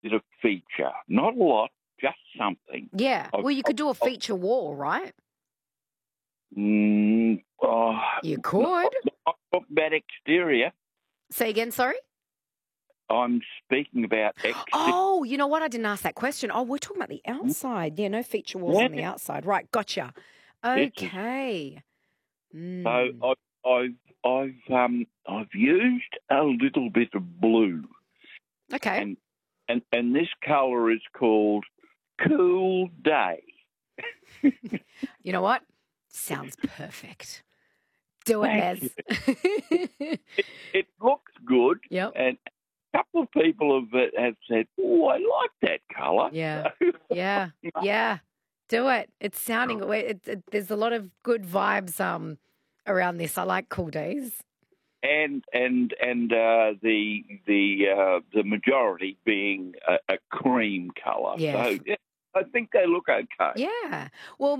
bit of feature. Not a lot, just something. Yeah. Well, you could do a feature wall, right? You could. Not talk about exterior. Say again, sorry? I'm speaking about exterior. Oh, you know what? I didn't ask that question. Oh, we're talking about the outside. Yeah, no feature walls on the outside. Right, gotcha. Okay. So I've used a little bit of blue. Okay. And this colour is called Cool Day. You know what? Sounds perfect. Do it, Les. It looks good. Yep. And a couple of people have said, "Oh, I like that colour." Yeah. Yeah. Do it. It's sounding. There's a lot of good vibes around this. I like Cool Days. And the majority being a cream colour. Yeah. So I think they look okay. Yeah. Well,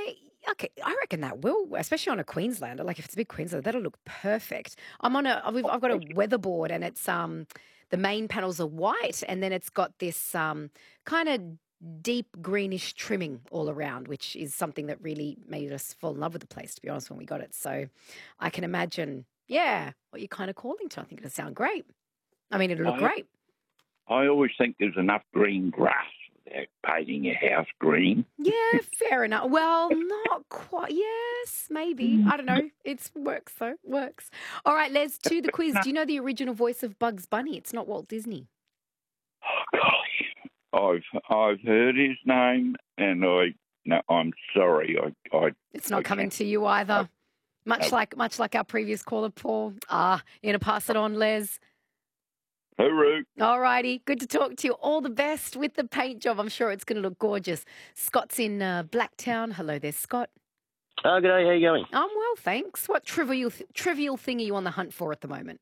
I reckon that will, especially on a Queenslander. Like if it's a big Queenslander, that'll look perfect. I've got a weatherboard, and it's the main panels are white, and then it's got this kind of deep greenish trimming all around, which is something that really made us fall in love with the place, to be honest, when we got it. So I can imagine, what you're kind of calling to. I think it'll sound great. I mean, it'll look great. I always think there's enough green grass without painting your house green. Yeah, fair enough. Well, not quite. Yes, maybe. I don't know. It works, though. Works. All right, Les, to the quiz. Do you know the original voice of Bugs Bunny? It's not Walt Disney. Oh, golly. I've heard his name, and I'm sorry. It's not coming to you either. Much like our previous caller, Paul. You're going to pass it on, Les. Hooroo. All righty. Good to talk to you. All the best with the paint job. I'm sure it's going to look gorgeous. Scott's in Blacktown. Hello there, Scott. Oh, g'day. How you going? I'm well, thanks. What trivial thing are you on the hunt for at the moment?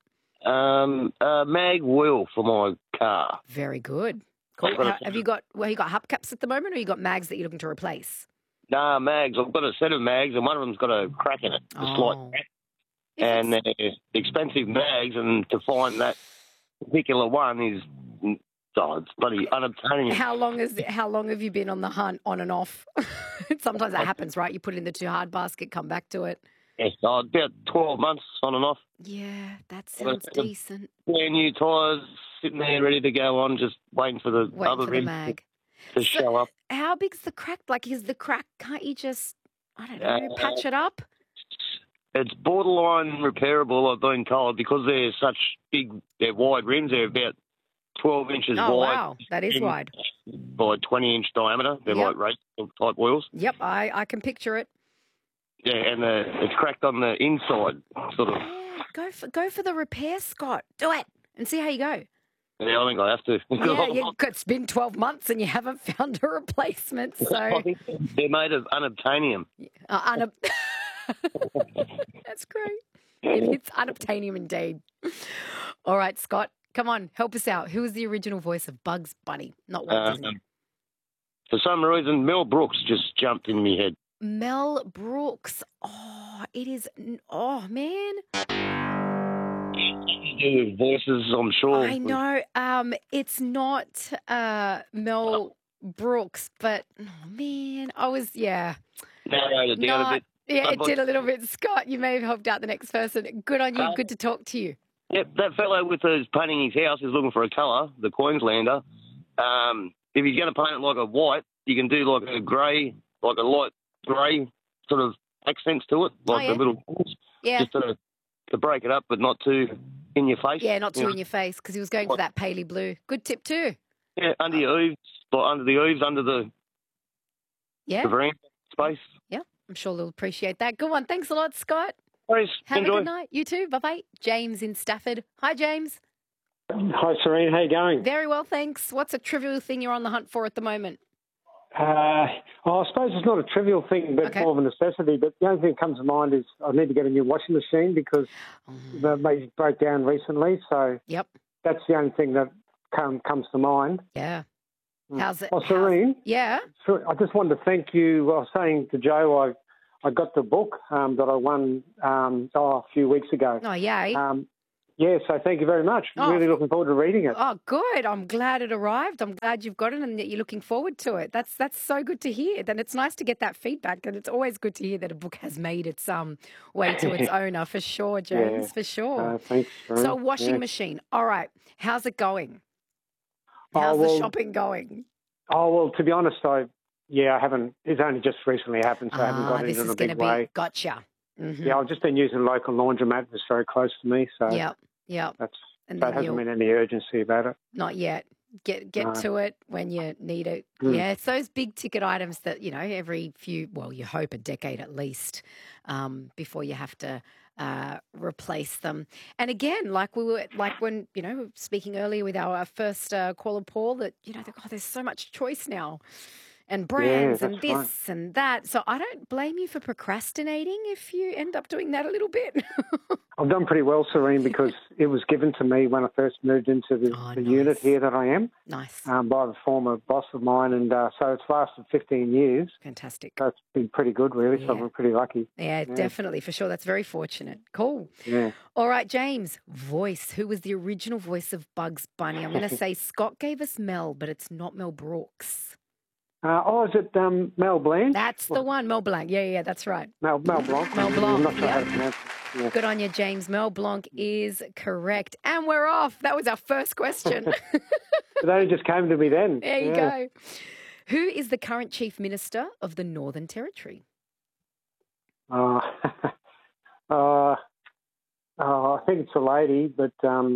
Mag wheel for my car. Very good. Cool. Have you got hubcaps at the moment, or you got mags that you're looking to replace? Nah, mags. I've got a set of mags, and one of them's got a crack in it, a slight crack. And they're expensive mags, and to find that particular one is, it's bloody unobtainium. How long have you been on the hunt, on and off? Sometimes that happens, right? You put it in the too hard basket, come back to it. Yeah, about 12 months on and off. Yeah, that sounds decent. Brand new tyres sitting there ready to go on, just waiting for the other rim to show up. How big's the crack? Like, is the crack, can't you just, I don't know, patch it up? It's borderline repairable, I've been told, because they're wide rims. They're about 12 inches wide. Oh, wow, that is wide. By 20-inch diameter. They're like race type wheels. Yep, I can picture it. Yeah, and it's cracked on the inside, sort of. Yeah, go for the repair, Scott. Do it and see how you go. Yeah, I think I have to. It's been 12 months and you haven't found a replacement. So I think they're made of unobtainium. That's great. It's unobtainium indeed. All right, Scott, come on, help us out. Who is the original voice of Bugs Bunny? Not Walt Disney. For some reason, Mel Brooks just jumped in my head. Mel Brooks. Oh, it is. Oh, man. Do voices, I'm sure. I know. It's not Mel Brooks, but oh, man, I was narrowed it down a bit. Yeah, it did a little bit. Scott, you may have helped out the next person. Good on you. Good to talk to you. Yep, that fellow with his painting his house is looking for a colour, the Queenslander. If he's going to paint it like a white, you can do like a grey, like a light grey sort of accents to it, like the little balls. Yeah. Just to break it up, but not too in your face. Yeah, not too in your face, because he was going for that paley blue. Good tip too. Yeah, under your eaves, like under the eaves, under the veranda space. Yeah, I'm sure they'll appreciate that. Good one. Thanks a lot, Scott. Thanks. Have Enjoy. a good night. You too. Bye-bye. James in Stafford. Hi, James. Hi, Serene. How you going? Very well, thanks. What's a trivial thing you're on the hunt for at the moment? I suppose it's not a trivial thing, but more of a necessity. But the only thing that comes to mind is I need to get a new washing machine because they broke down recently. So that's the only thing that comes to mind. Yeah. How's it? Well, Serene. Yeah. I just wanted to thank you. I was saying to Joe, I got the book that I won a few weeks ago. Oh, yay. Yeah, so thank you very much. Really looking forward to reading it. Oh, good. I'm glad it arrived. I'm glad you've got it and that you're looking forward to it. That's so good to hear. And it's nice to get that feedback. And it's always good to hear that a book has made its way to its owner, for sure, James, for sure. Thanks. So a washing machine. All right. How's it going? How's the shopping going? Oh, well, to be honest, I haven't. It's only just recently happened, so I haven't got into it in a big way. Gotcha. Mm-hmm. Yeah, I've just been using a local laundromat that's very close to me. So yeah. There hasn't been any urgency about it. Not yet. Get to it when you need it. Yeah, it's those big ticket items that, every few, you hope a decade at least, before you have to replace them. And again, like when, speaking earlier with our first caller, Paul, that, there's so much choice now. And brands and this and that. So I don't blame you for procrastinating if you end up doing that a little bit. I've done pretty well, Serene, because it was given to me when I first moved into the unit here that I am. Nice. By the former boss of mine. And so it's lasted 15 years. Fantastic. So it's been pretty good, really. So I'm pretty lucky. Yeah, definitely. For sure. That's very fortunate. Cool. Yeah. All right, James. Voice. Who was the original voice of Bugs Bunny? I'm going to say Scott gave us Mel, but it's not Mel Brooks. Is it Mel Blanc? That's the one, Mel Blanc. Yeah, that's right. Mel Blanc. Mel Blanc, I'm not sure how to pronounce it. Yeah. Good on you, James. Mel Blanc is correct. And we're off. That was our first question. It only just came to me then. There you go. Who is the current Chief Minister of the Northern Territory? I think it's a lady, but...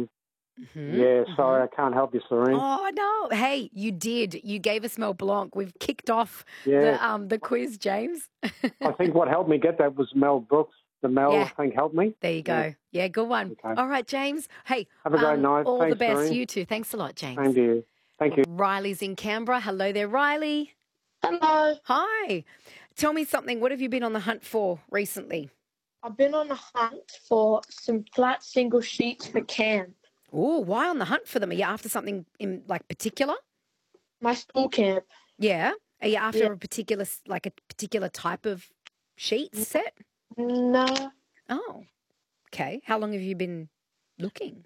sorry, I can't help you, Serene. Oh, no. Hey, you did. You gave us Mel Blanc. We've kicked off the quiz, James. I think what helped me get that was Mel Brooks. The Mel thing helped me. There you go. Yeah, good one. Okay. All right, James. Hey, have a great night. All Thanks, the best. Serene. You too. Thanks a lot, James. Same to you. Thank you. Riley's in Canberra. Hello there, Riley. Hello. Hi. Tell me something. What have you been on the hunt for recently? I've been on the hunt for some flat single sheets for camp. Oh, why on the hunt for them? Are you after something in particular? My school camp. Yeah. Are you after a particular type of sheet set? No. Oh, okay. How long have you been looking?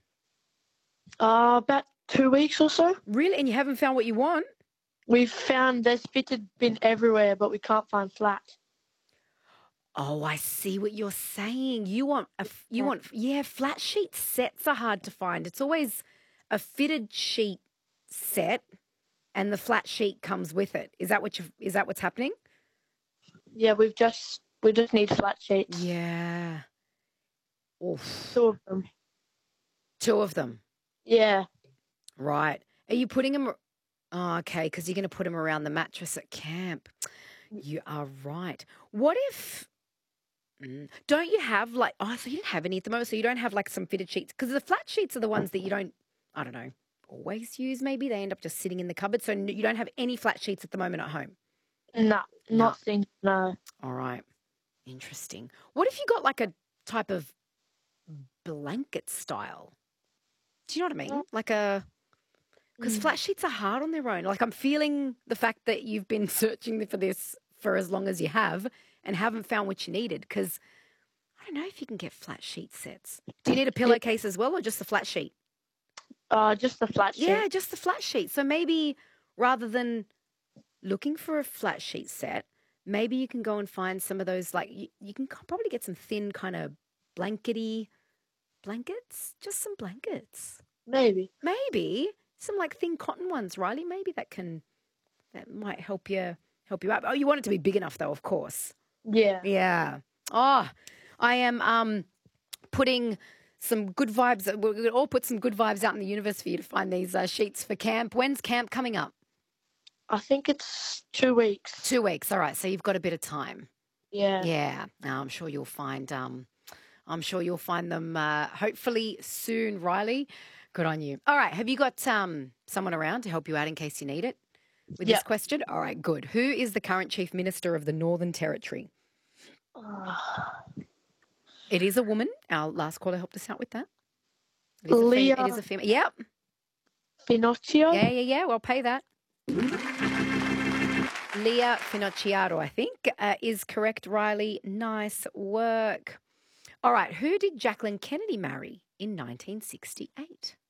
About 2 weeks or so. Really? And you haven't found what you want? We've found there's fitted bin everywhere, but we can't find flat. Oh, I see what you're saying. You want flat sheet sets are hard to find. It's always a fitted sheet set, and the flat sheet comes with it. Is that what's happening? Yeah, we just need flat sheets. Yeah. Oof. 2 of them. 2 of them. Yeah. Right. Are you putting them? Oh, okay, because you're going to put them around the mattress at camp. You are right. What if? Don't you have so you don't have any at the moment, so you don't have some fitted sheets? Because the flat sheets are the ones that you don't, I don't know, always use maybe. They end up just sitting in the cupboard. So you don't have any flat sheets at the moment at home? No, nothing, no. All right. Interesting. What if you got a type of blanket style? Do you know what I mean? Because flat sheets are hard on their own. I'm feeling the fact that you've been searching for this for as long as you have and haven't found what you needed, because I don't know if you can get flat sheet sets. Do you need a pillowcase as well, or just the flat sheet? Just the flat sheet. Yeah, just the flat sheet. So maybe rather than looking for a flat sheet set, maybe you can go and find some of those, you can probably get some thin kind of blankety blankets, just some blankets. Maybe. Some thin cotton ones, Riley. Maybe that might help you out. Oh, you want it to be big enough though, of course. Yeah. Yeah. Oh, I am putting some good vibes. We're going to all put some good vibes out in the universe for you to find these sheets for camp. When's camp coming up? I think it's 2 weeks. 2 weeks. All right. So you've got a bit of time. Yeah. Yeah. I'm sure you'll find them hopefully soon, Riley. Good on you. All right. Have you got someone around to help you out in case you need it with this question? All right, good. Who is the current Chief Minister of the Northern Territory? It is a woman. Our last caller helped us out with that. Leah. It is a female. Yep. Finocchio? Yeah. Well, pay that. Leah Finocchiaro, I think, is correct, Riley. Nice work. All right. Who did Jacqueline Kennedy marry in 1968?